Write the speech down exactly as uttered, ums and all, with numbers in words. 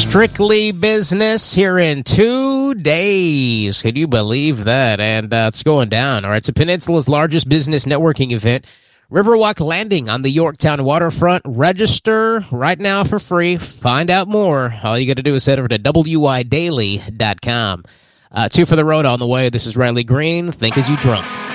Strictly Business here in two days. Can you believe that? And uh, it's going down. All right, it's the Peninsula's largest business networking event, Riverwalk Landing on the Yorktown waterfront. Register right now for free. Find out more. All you got to do is head over to W I daily dot com. Uh, two for the road on the way. This is Riley Green. Think as you drunk.